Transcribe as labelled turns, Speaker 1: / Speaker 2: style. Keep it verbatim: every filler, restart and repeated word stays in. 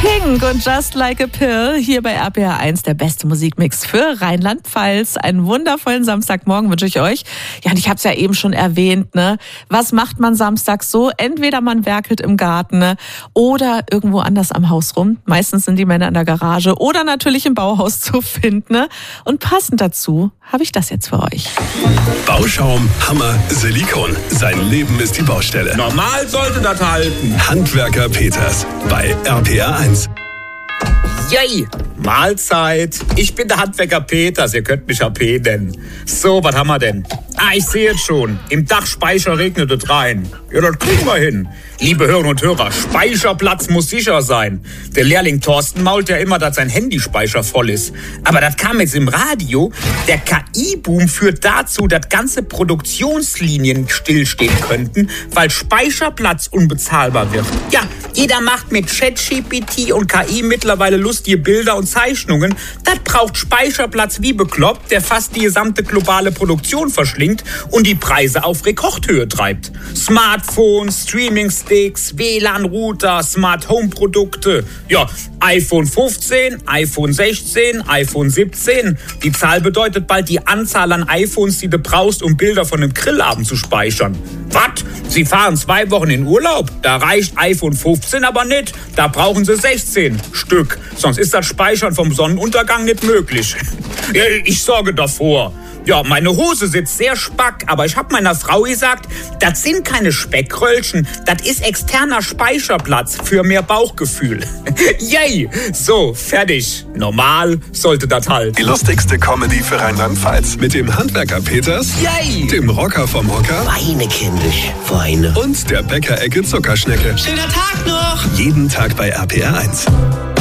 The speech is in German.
Speaker 1: Pink und Just Like a Pill hier bei R P R eins, der beste Musikmix für Rheinland-Pfalz. Einen wundervollen Samstagmorgen wünsche ich euch. Ja, und ich habe es ja eben schon erwähnt, ne? Was macht man samstags so? Entweder man werkelt im Garten, ne? Oder irgendwo anders am Haus rum. Meistens sind die Männer in der Garage oder natürlich im Bauhaus zu finden, ne? Und passend dazu habe ich das jetzt für euch.
Speaker 2: Bauschaum, Hammer, Silikon. Sein Leben ist die Baustelle.
Speaker 3: Normal sollte das halten.
Speaker 2: Handwerker Peters bei R P R eins.
Speaker 3: Yay! Mahlzeit. Ich bin der Handwerker Peters, ihr könnt mich A P nennen. So, was haben wir denn? Ah, ich sehe es schon. Im Dachspeicher regnet es rein. Ja, das kriegen wir hin. Liebe Hörerinnen und Hörer, Speicherplatz muss sicher sein. Der Lehrling Thorsten mault ja immer, dass sein Handyspeicher voll ist. Aber das kam jetzt im Radio. Der K I-Boom führt dazu, dass ganze Produktionslinien stillstehen könnten, weil Speicherplatz unbezahlbar wird. Ja, jeder macht mit ChatGPT und K I mittlerweile lustige Bilder und Zeichnungen. Das braucht Speicherplatz wie bekloppt, der fast die gesamte globale Produktion verschlingt und die Preise auf Rekordhöhe treibt. Smartphones, Streaming-Sticks, W L A N-Router, Smart-Home-Produkte. Ja, iPhone fünfzehn, iPhone sechzehn, iPhone siebzehn. Die Zahl bedeutet bald die Anzahl an iPhones, die du brauchst, um Bilder von einem Grillabend zu speichern. Was? Sie fahren zwei Wochen in Urlaub? Da reicht iPhone fünfzehn aber nicht. Da brauchen sie sechzehn Stück. Sonst ist das Speichern vom Sonnenuntergang nicht möglich. Ich sorge davor. Ja, meine Hose sitzt sehr spack, aber ich habe meiner Frau gesagt, das sind keine Speckröllchen, das ist externer Speicherplatz für mehr Bauchgefühl. Yay! So, fertig. Normal sollte das halt.
Speaker 2: Die lustigste Comedy für Rheinland-Pfalz mit dem Handwerker Peters,
Speaker 3: Yay!
Speaker 2: dem Rocker vom Hocker
Speaker 4: Weine, kindisch, Weine.
Speaker 2: und der Bäckerecke Zuckerschnecke.
Speaker 4: Schöner Tag noch!
Speaker 2: Jeden Tag bei R P R eins.